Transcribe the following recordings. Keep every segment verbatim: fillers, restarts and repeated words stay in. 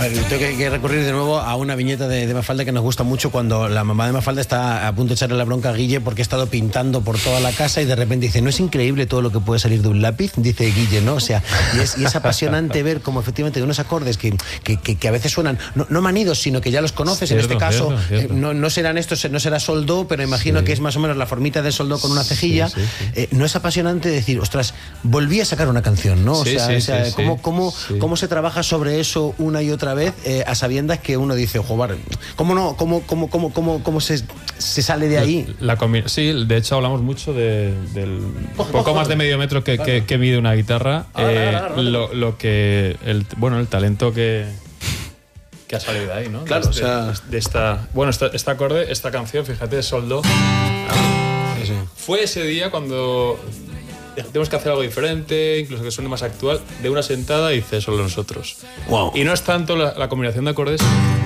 ver, tengo que, que recurrir de nuevo a una viñeta de, de Mafalda que nos gusta mucho cuando la mamá de Mafalda está a punto de echarle la bronca a Guille porque ha estado pintando por toda la casa y de repente dice, ¿no es increíble todo lo que puede salir de un lápiz? Dice Guille, ¿no? O sea, y es, y es apasionante ver cómo efectivamente de unos acordes que, que, que, que a veces suenan, no, no manidos, sino que ya los conoces, cierto, en este caso, cierto, cierto. Eh, no, no serán estos, no será sol do, pero imagino sí. que es más o menos la formita de sol do con una cejilla. Sí, sí, sí. Eh, no es apasionante decir, ostras, volví a sacar una canción, ¿no? O sí, sea, sí, o sea sí, ¿cómo, sí. cómo, Sí. cómo se trabaja sobre eso una y otra vez eh, a sabiendas que uno dice, joder, ¿cómo no, cómo, cómo, cómo, cómo, cómo se, se sale de ahí? La, la sí, de hecho hablamos mucho de, del ojo, poco ojo, más de medio metro que, que, que mide una guitarra, ah, eh, ah, ah, ah, lo, lo que, el, bueno, el talento que, que ha salido de ahí, ¿no? Claro, de, o sea... de, de esta, bueno, esta, este acorde, esta canción, fíjate, Sol Do, sí, sí. fue ese día cuando tenemos que hacer algo diferente, incluso que suene más actual, de una sentada y dice solo nosotros. Wow. Y no es tanto la, la combinación de acordes,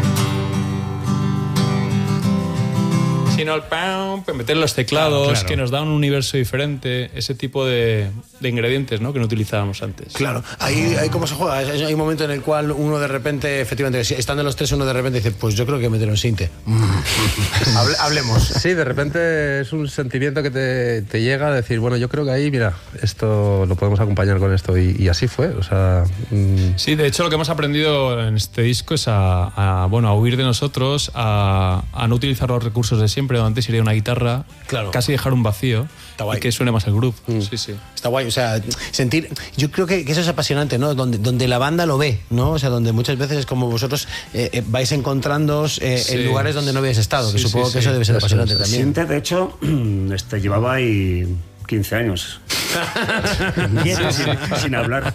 sino el pam, meter los teclados, claro, claro. que nos da un universo diferente, ese tipo de, de ingredientes, ¿no? que no utilizábamos antes. Claro, ahí, ahí cómo se juega. Hay un momento en el cual uno de repente, efectivamente, estando los tres, uno de repente dice, pues yo creo que meter un sinte. Hable, hablemos. Sí, de repente es un sentimiento que te, te llega a decir, bueno, yo creo que ahí, mira, esto lo podemos acompañar con esto. Y, y así fue, o sea... Mmm... Sí, de hecho lo que hemos aprendido en este disco es a, a, bueno, a huir de nosotros, a, a no utilizar los recursos de siempre. Pero antes iría una guitarra, claro. casi dejar un vacío y que suene más el groove. Mm. Sí, sí. Está guay, o sea, sentir... Yo creo que, que eso es apasionante, ¿no? Donde, donde la banda lo ve, ¿no? O sea, donde muchas veces es como vosotros eh, eh, vais encontrános eh, sí. en lugares donde no habéis estado, que sí, supongo sí, que sí. eso debe ser eso apasionante es. también. Siente, de hecho, este, llevaba ahí quince años. Quieto, sí, sí. sin, sin hablar.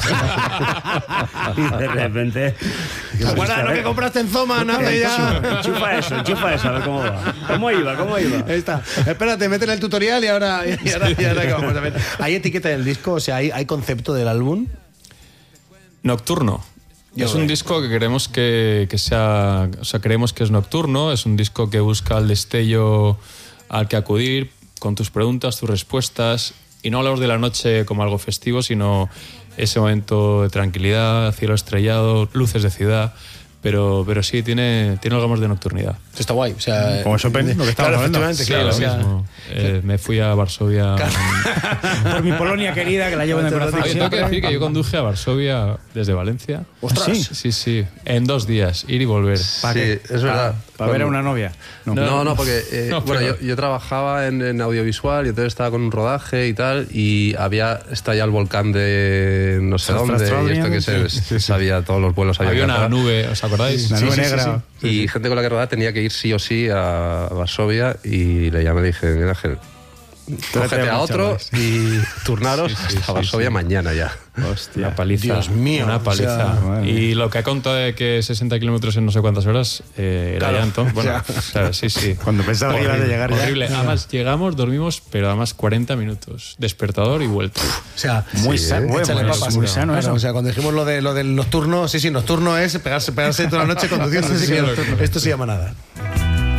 Y de repente... ¿Te acuerdas lo que compraste en Zoma? ¿No? Ya... Enchufa eso, enchufa eso, a ver cómo va. ¿Cómo iba? ¿Cómo iba? Ahí está. Espérate, mete en el tutorial y ahora, y ahora, y ahora que vamos a ver. ¿Hay etiqueta del disco? O sea, ¿hay, hay concepto del álbum? Nocturno. Yo es un disco que queremos que, que sea... O sea, creemos que es nocturno. Es un disco que busca el destello al que acudir con tus preguntas, tus respuestas. Y no hablamos de la noche como algo festivo, sino ese momento de tranquilidad, cielo estrellado, luces de ciudad. Pero, pero sí, tiene, tiene algo más de nocturnidad. Está guay. O sea, como Chopin, lo que estamos claro, hablando. Sí, claro, lo o sea, mismo. Eh, me fui a Varsovia. Claro. Por mi Polonia querida, que la llevo en el corazón. Oye, tengo que decir que yo conduje a Varsovia desde Valencia. ¡Ostras! Sí, sí, sí. En dos días, ir y volver. ¿Para sí, qué? Es verdad. ¿Para ver a una novia? No, no, no, no porque eh, no, bueno, yo, yo trabajaba en, en audiovisual y entonces estaba con un rodaje y tal, y había estallado el volcán de no sé dónde, y esto que se, sí, sí. sabía todos los vuelos. Había una nube, ¿os acordáis? Sí, una sí, nube sí, negra. Sí, sí. Sí, y sí. gente con la que rodaba tenía que ir sí o sí a Varsovia, y le llamé y le dije, mira, Ángel, cógete a otro y turnaros sí, sí, hasta sí, Varsovia sí. mañana ya. Hostia, una paliza. Dios mío. Una paliza. O sea, y lo que ha contado de que sesenta kilómetros en no sé cuántas horas eh, era claro. ya entonces. Bueno, o sea, sí, sí. Cuando pensaba que iba a llegar ya. Horrible. Además, llegamos, dormimos, pero además cuarenta minutos. Despertador y vuelta. O sea, muy sí, sano. Muy, muy, papas, muy sano eso. Claro, o sea, cuando dijimos lo, de, lo del nocturno, sí, sí, nocturno es pegarse, pegarse toda la noche conduciendo. sí, sí, esto, esto se llama nada.